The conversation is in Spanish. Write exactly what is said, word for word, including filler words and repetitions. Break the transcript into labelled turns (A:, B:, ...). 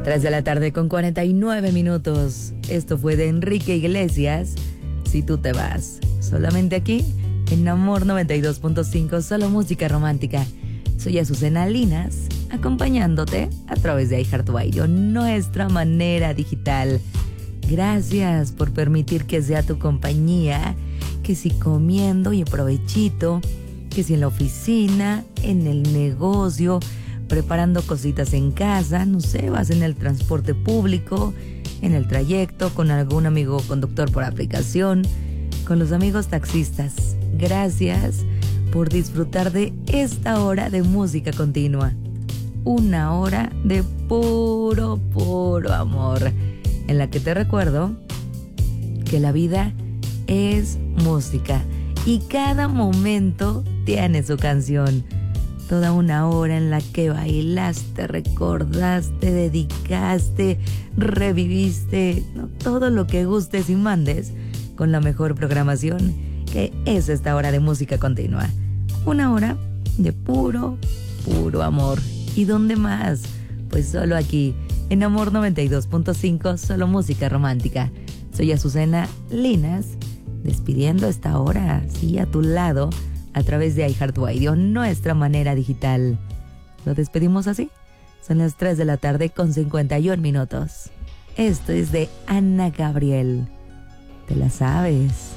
A: tres de la tarde con cuarenta y nueve minutos. Esto fue de Enrique Iglesias, Si tú te vas. Solamente aquí, en Amor noventa y dos punto cinco, solo música romántica. Soy Azucena Linas, acompañándote a través de iHeartRadio, nuestra manera digital. Gracias por permitir que sea tu compañía, que si comiendo y provechito, que si en la oficina, en el negocio, preparando cositas en casa, no sé, vas en el transporte público, en el trayecto, con algún amigo conductor por aplicación, con los amigos taxistas. Gracias por disfrutar de esta hora de música continua. Una hora de puro, puro amor, en la que te recuerdo que la vida es música y cada momento tiene su canción. Toda una hora en la que bailaste, recordaste, dedicaste, reviviste, ¿no? Todo lo que gustes y mandes con la mejor programación que es esta hora de música continua. Una hora de puro, puro amor. ¿Y dónde más? Pues solo aquí, en Amor noventa y dos punto cinco, solo música romántica. Soy Azucena Linas, despidiendo esta hora, sí, a tu lado, a través de iHeartRadio, nuestra manera digital. ¿Lo despedimos así? Son las tres de la tarde con cincuenta y un minutos. Esto es de Ana Gabriel. ¿Te la sabes?